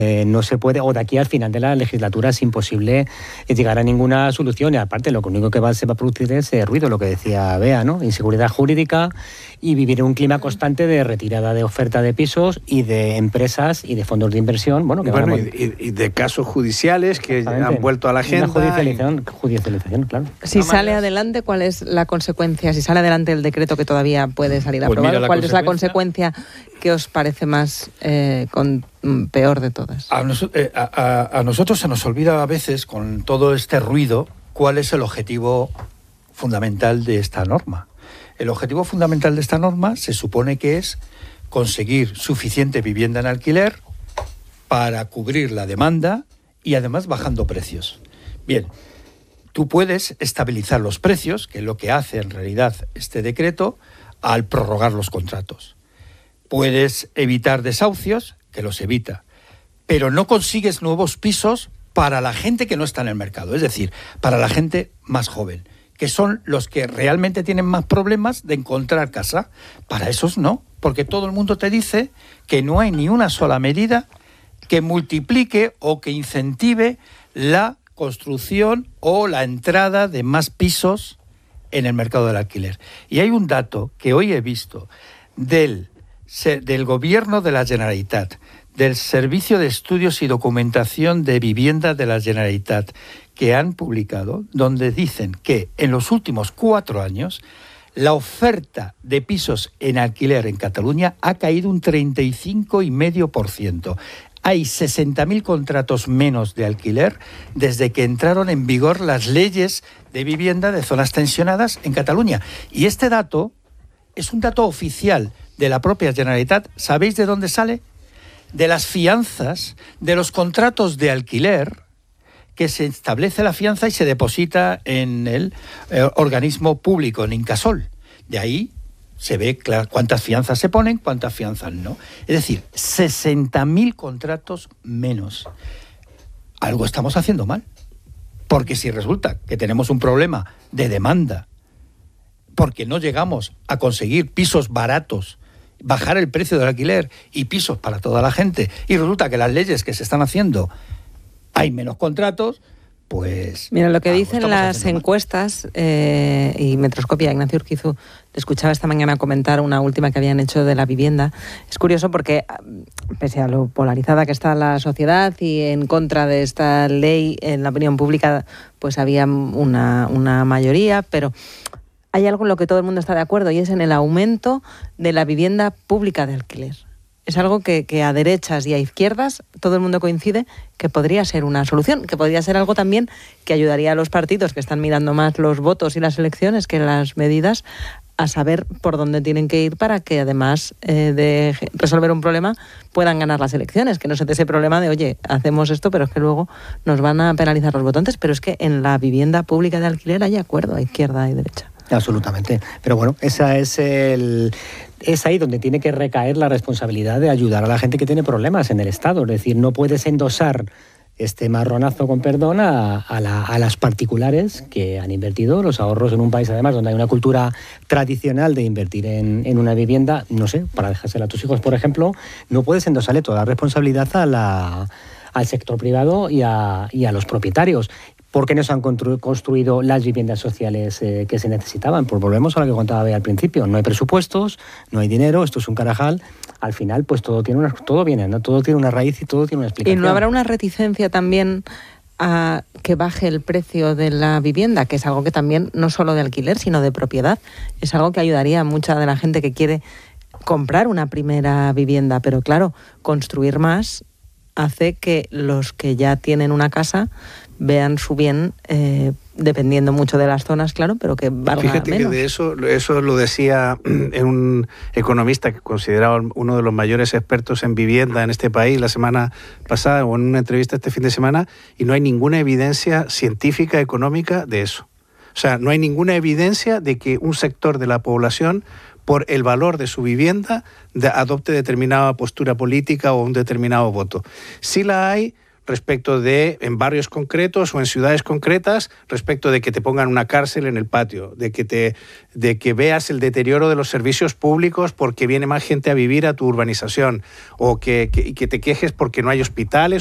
No se puede, o de aquí al final de la legislatura es imposible llegar a ninguna solución, y aparte lo único que se va a producir es ruido, lo que decía Bea, ¿no? Inseguridad jurídica y vivir en un clima constante de retirada de oferta de pisos y de empresas y de fondos de inversión. Y de casos judiciales que han vuelto a la agenda. Judicialización, claro. Si sale adelante, ¿cuál es la consecuencia? Si sale adelante el decreto que todavía puede salir aprobado, ¿cuál es la consecuencia que os parece más peor de todas? A nosotros se nos olvida a veces, con todo este ruido, cuál es el objetivo fundamental de esta norma. El objetivo fundamental de esta norma se supone que es conseguir suficiente vivienda en alquiler para cubrir la demanda y además bajando precios. Bien, tú puedes estabilizar los precios, que es lo que hace en realidad este decreto, al prorrogar los contratos. Puedes evitar desahucios, que los evita, pero no consigues nuevos pisos para la gente que no está en el mercado, es decir, para la gente más joven, que son los que realmente tienen más problemas de encontrar casa. Para esos no, porque todo el mundo te dice que no hay ni una sola medida que multiplique o que incentive la construcción o la entrada de más pisos en el mercado del alquiler. Y hay un dato que hoy he visto del Gobierno de la Generalitat, del Servicio de Estudios y Documentación de Vivienda de la Generalitat, que han publicado, donde dicen que en los últimos 4 años la oferta de pisos en alquiler en Cataluña ha caído un 35,5%. Hay 60.000 contratos menos de alquiler desde que entraron en vigor las leyes de vivienda de zonas tensionadas en Cataluña. Y este dato es un dato oficial de la propia Generalitat. ¿Sabéis de dónde sale? De las fianzas, de los contratos de alquiler, que se establece la fianza y se deposita en el organismo público, en Incasòl. De ahí se ve cuántas fianzas se ponen, cuántas fianzas no. Es decir, 60.000 contratos menos. Algo estamos haciendo mal. Porque si resulta que tenemos un problema de demanda, porque no llegamos a conseguir pisos baratos, bajar el precio del alquiler y pisos para toda la gente, y resulta que las leyes que se están haciendo hay menos contratos, pues... Mira, lo que dicen las encuestas, y Metroscopia, Ignacio Urquizu, te escuchaba esta mañana comentar una última que habían hecho de la vivienda. Es curioso porque, pese a lo polarizada que está la sociedad y en contra de esta ley, en la opinión pública, pues había una mayoría, pero hay algo en lo que todo el mundo está de acuerdo, y es en el aumento de la vivienda pública de alquiler. Es algo que a derechas y a izquierdas todo el mundo coincide que podría ser una solución, que podría ser algo también que ayudaría a los partidos que están mirando más los votos y las elecciones que las medidas, a saber por dónde tienen que ir para que, además de resolver un problema, puedan ganar las elecciones. Que no se dé ese problema de, oye, hacemos esto, pero es que luego nos van a penalizar los votantes. Pero es que en la vivienda pública de alquiler hay acuerdo a izquierda y derecha. Absolutamente. Pero bueno, es ahí donde tiene que recaer la responsabilidad de ayudar a la gente que tiene problemas en el Estado. Es decir, no puedes endosar este marronazo, con perdón, a las particulares que han invertido los ahorros en un país, además, donde hay una cultura tradicional de invertir en una vivienda, no sé, para dejársela a tus hijos, por ejemplo. No puedes endosarle toda la responsabilidad al sector privado y a los propietarios. ¿Por qué no se han construido las viviendas sociales que se necesitaban? Pues volvemos a lo que contaba Bea al principio. No hay presupuestos, no hay dinero, esto es un carajal. Al final, pues todo viene, ¿no? Todo tiene una raíz y todo tiene una explicación. ¿Y no habrá una reticencia también a que baje el precio de la vivienda? Que es algo que también, no solo de alquiler, sino de propiedad, es algo que ayudaría a mucha de la gente que quiere comprar una primera vivienda. Pero claro, construir más hace que los que ya tienen una casa vean su bien, dependiendo mucho de las zonas, claro, pero que valga menos. Fíjate que de eso lo decía un economista que consideraba uno de los mayores expertos en vivienda en este país la semana pasada, o en una entrevista este fin de semana, y no hay ninguna evidencia científica, económica de eso. O sea, no hay ninguna evidencia de que un sector de la población, por el valor de su vivienda, adopte determinada postura política o un determinado voto. Sí la hay respecto de, en barrios concretos o en ciudades concretas, respecto de que te pongan una cárcel en el patio, de que veas el deterioro de los servicios públicos porque viene más gente a vivir a tu urbanización, o que te quejes porque no hay hospitales